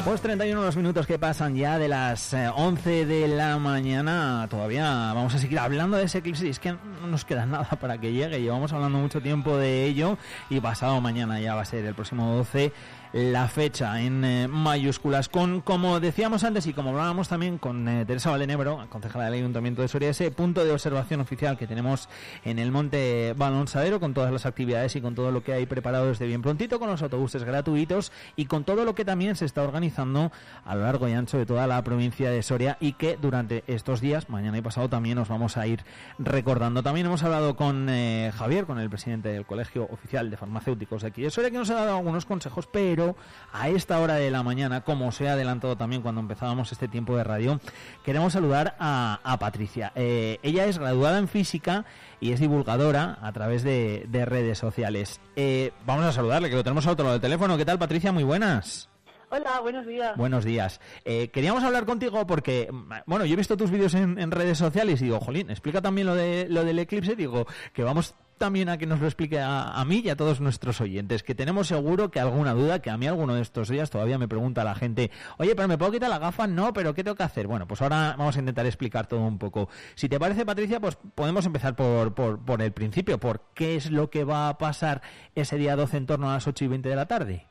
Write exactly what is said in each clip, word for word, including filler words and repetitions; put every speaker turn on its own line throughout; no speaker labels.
Pues treinta y uno los minutos que pasan ya de las eh, once de la mañana. Todavía vamos a seguir hablando de ese eclipse y es que no nos queda nada para que llegue. Llevamos hablando mucho tiempo de ello y pasado mañana ya va a ser el próximo doce la fecha en eh, mayúsculas. Con, como decíamos antes y como hablábamos también con eh, Teresa Valdenebro, concejala del Ayuntamiento de Soria, ese punto de observación oficial que tenemos en el Monte Balonsadero, con todas las actividades y con todo lo que hay preparado desde bien prontito, con los autobuses gratuitos y con todo lo que también se está organizando a lo largo y ancho de toda la provincia de Soria y que durante estos días, mañana y pasado, también nos vamos a ir recordando. También hemos hablado con eh, Javier, con el presidente del Colegio Oficial de Farmacéuticos de aquí de Soria, que nos ha dado algunos consejos, pero a esta hora de la mañana, como se ha adelantado también cuando empezábamos este tiempo de radio, queremos saludar a, a Patricia. Eh, ella es graduada en física y es divulgadora a través de, de redes sociales. Eh, vamos a saludarle, que lo tenemos al otro lado del teléfono. ¿Qué tal, Patricia? Muy buenas.
Hola, buenos días.
Buenos días. Eh, queríamos hablar contigo porque, bueno, yo he visto tus vídeos en, en redes sociales y digo, jolín, explica también lo de lo del eclipse. Digo, que vamos también a que nos lo explique a, a mí y a todos nuestros oyentes, que tenemos seguro que alguna duda, que a mí alguno de estos días todavía me pregunta la gente, oye, pero ¿me puedo quitar las gafas? No, pero ¿qué tengo que hacer? Bueno, pues ahora vamos a intentar explicar todo un poco. Si te parece, Patricia, pues podemos empezar por, por, por el principio, por qué es lo que va a pasar ese día doce en torno a las ocho y veinte de la tarde.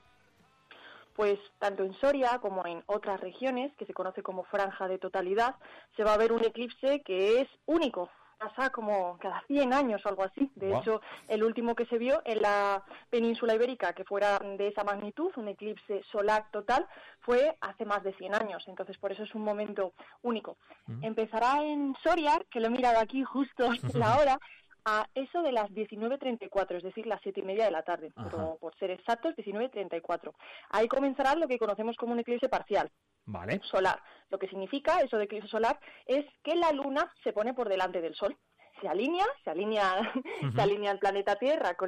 Pues tanto en Soria como en otras regiones, que se conoce como franja de totalidad, se va a ver un eclipse que es único. Pasa como cada cien años o algo así. De wow. hecho, el último que se vio en la península ibérica, que fuera de esa magnitud, un eclipse solar total, fue hace más de cien años. Entonces, por eso es un momento único. Uh-huh. Empezará en Soria, que lo he mirado aquí justo la hora, a eso de las diecinueve treinta y cuatro, es decir, las siete y media de la tarde, Ajá. pero por ser exactos, diecinueve treinta y cuatro. Ahí comenzará lo que conocemos como un eclipse parcial.
Vale.
Solar. Lo que significa eso de eclipse solar es que la luna se pone por delante del sol. Se alinea, se alinea, uh-huh. se alinea el planeta Tierra con